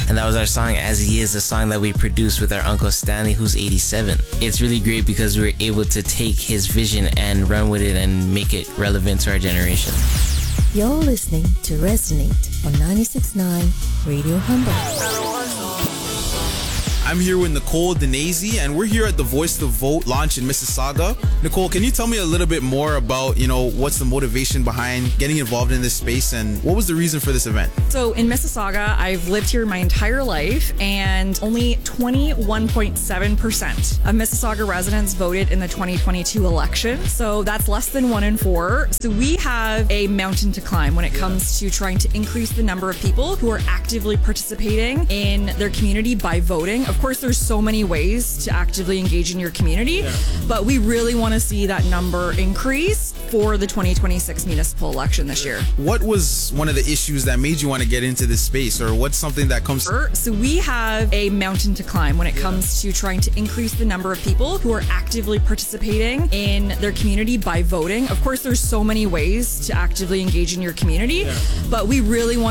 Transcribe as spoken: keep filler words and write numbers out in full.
And that was our song As He Is, a song that we produced with our Uncle Stanley, who's eighty-seven. It's really great because we were able to take his vision and run with it and make it relevant to our generation. You're listening to Resonate on ninety-six point nine Radio Humble. I'm here with Nicole Denese, and we're here at the Voice the Vote launch in Mississauga. Nicole, can you tell me a little bit more about, you know, what's the motivation behind getting involved in this space, and what was the reason for this event? So in Mississauga, I've lived here my entire life, and only twenty-one point seven percent of Mississauga residents voted in the twenty twenty-two election. So that's less than one in four. So we have a mountain to climb when it comes to trying to increase the number of people who are actively participating in their community by voting. Of course, there's so many ways to actively engage in your community, yeah. but we really want to see that number increase for the twenty twenty-six municipal election this year. What was one of the issues that made you want to get into this space, or what's something that comes... So we have a mountain to climb when it comes to trying to increase the number of people who are actively participating in their community by voting. Of course, there's so many ways to actively engage in your community, yeah. but we really want